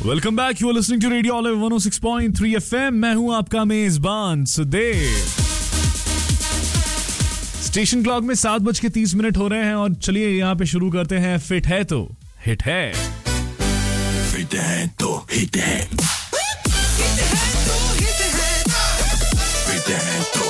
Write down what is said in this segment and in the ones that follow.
Welcome back, you are listening to radio olive 106.3 FM. मैं हूं आपका मेजबान सुदेव। स्टेशन क्लॉक में 7:30 हो रहे हैं और चलिए यहाँ पे शुरू करते हैं। फिट है तो हिट है, फिट है तो हिट है, फिट है तो हिट है।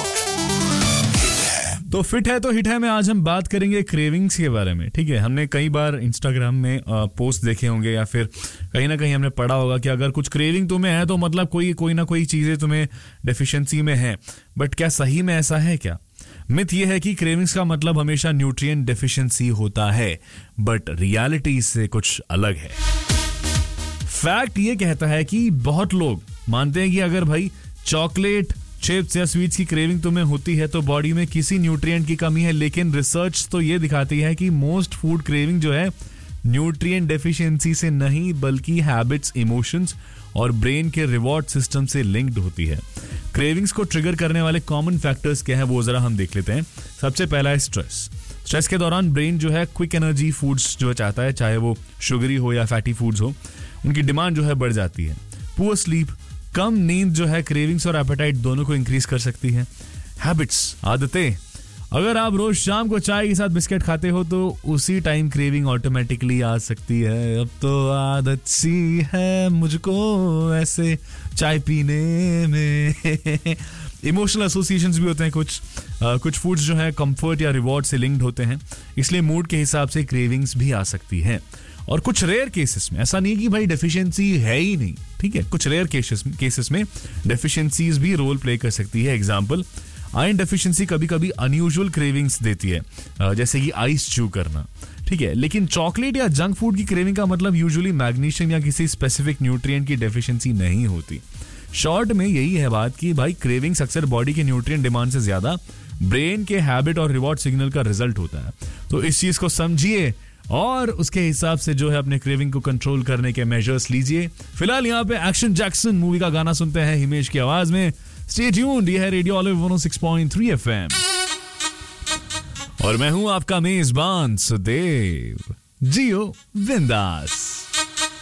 तो फिट है तो हिट है में आज हम बात करेंगे क्रेविंग्स के बारे में। ठीक है, हमने कई बार इंस्टाग्राम में पोस्ट देखे होंगे या फिर कहीं ना कहीं हमने पढ़ा होगा कि अगर कुछ क्रेविंग तुम्हें है तो मतलब कोई ना कोई चीजें तुम्हें डेफिशिएंसी में है। बट क्या सही में ऐसा है क्या? मिथ ये है कि क्रेविंग्स का मतलब हमेशा न्यूट्रिएंट डेफिशिएंसी होता है, बट रियलिटी इससे कुछ अलग है। फैक्ट ये कहता है कि बहुत लोग मानते हैं कि अगर भाई चॉकलेट, चिप्स या स्वीट्स की क्रेविंग तुम्हें होती है तो बॉडी में किसी न्यूट्रिएंट की कमी है। लेकिन रिसर्च तो ये दिखाती है कि मोस्ट फूड क्रेविंग जो है न्यूट्रिएंट डेफिशिएंसी से नहीं बल्कि हैबिट्स, इमोशंस और ब्रेन के रिवॉर्ड सिस्टम से लिंक्ड होती है। क्रेविंग्स को ट्रिगर करने वाले कॉमन फैक्टर्स क्या है वो जरा हम देख लेते हैं। सबसे पहला है स्ट्रेस। स्ट्रेस के दौरान ब्रेन जो है क्विक एनर्जी फूड्स जो चाहता है, चाहे वो शुगरी हो या फैटी फूड्स हो, उनकी डिमांड जो है बढ़ जाती है। पुअर स्लीप, कम नींद जो है क्रेविंग्स और एपेटाइट दोनों को इंक्रीज कर सकती है। हैबिट्स, आदतें, अगर आप रोज शाम को चाय के साथ बिस्किट खाते हो तो उसी टाइम क्रेविंग ऑटोमेटिकली आ सकती है। अब तो आदत सी है मुझको ऐसे चाय पीने में। इमोशनल एसोसिएशंस भी होते हैं कुछ फूड्स जो है कंफर्ट या रिवॉर्ड से लिंक्ड होते हैं, इसलिए मूड के हिसाब से क्रेविंग्स भी आ सकती है। और कुछ रेयर केसेस में ऐसा नहीं कि भाई डेफिशिएंसी है ही नहीं, ठीक है, कुछ रेयर केसेस में डेफिशिएंसीज भी रोल प्ले कर सकती है। एग्जांपल, आयरन डेफिशिएंसी कभी कभी अनयूजुअल क्रेविंग्स देती है, जैसे कि आइस च्यू करना, ठीक है। लेकिन चॉकलेट या जंक फूड की क्रेविंग का मतलब यूजुअली मैग्नीशियम या किसी स्पेसिफिक न्यूट्रिएंट की डेफिशिएंसी नहीं होती। शॉर्ट में यही है बात कि भाई क्रेविंग्स अक्सर बॉडी के न्यूट्रिएंट डिमांड से ज्यादा ब्रेन के हैबिट और रिवॉर्ड सिग्नल का रिजल्ट होता है। तो इस चीज को समझिए और उसके हिसाब से जो है अपने क्रेविंग को कंट्रोल करने के मेजर्स लीजिए। फिलहाल यहाँ पे एक्शन जैक्सन मूवी का गाना सुनते हैं हिमेश की आवाज में। स्टे ट्यून्ड, ये है रेडियो ऑलिव 106.3 एफएम और मैं हूं आपका मेजबान सुदेव। जियो बिंदास।